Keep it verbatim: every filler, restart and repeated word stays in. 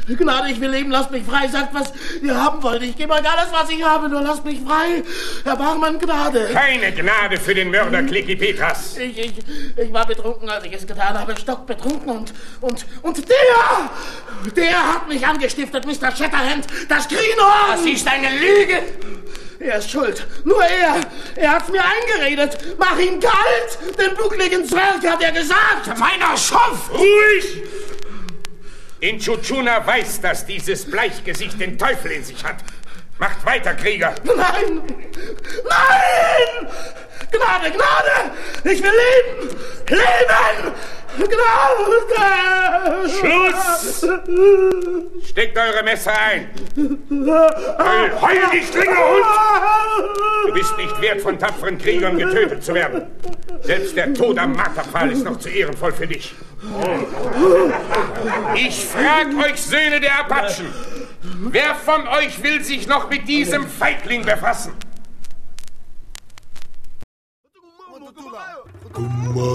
Gnade, ich will leben, lasst mich frei. Sagt, was ihr haben wollt. Ich gebe euch alles, was ich habe, nur lasst mich frei. Erbarmen, Gnade. Keine Gnade für den Mörder Kliki Petras. Ich, ich, ich war betrunken, als ich es getan habe. Stockbetrunken und, und, und der, der hat mich angestiftet, Mister Shatterhand, das Greenhorn. Das ist eine Lüge. Er ist schuld. Nur er. Er hat's mir eingeredet. Mach ihn kalt. Den buckligen Zwerg hat er gesagt. Meiner Schopf. Ruhig! Inchuchuna weiß, dass dieses Bleichgesicht den Teufel in sich hat. Macht weiter, Krieger. Nein! Nein! Gnade, Gnade! Ich will leben! Leben! Gnade! Schluss! Steckt eure Messer ein! Heul, heul dich, Hund! Du bist nicht wert, von tapferen Kriegern getötet zu werden. Selbst der Tod am Marterpfahl ist noch zu ehrenvoll für dich. Ich frag euch, Söhne der Apachen, wer von euch will sich noch mit diesem Feigling befassen?